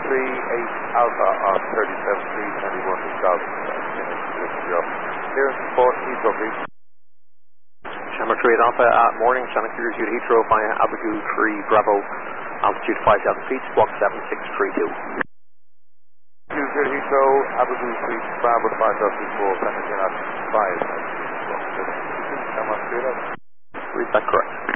38 Alpha on 37.321 to Golf. Clearance support, Heathrow, please. Shamrock 38 Alpha, morning, Shamrock clears you to Heathrow via Abigail 3 Bravo, altitude 5,000 feet, squawk 7632. Clear Heathrow, Abigail 3 Bravo, 5,000 feet, 4, sending in at 5. Read that correct.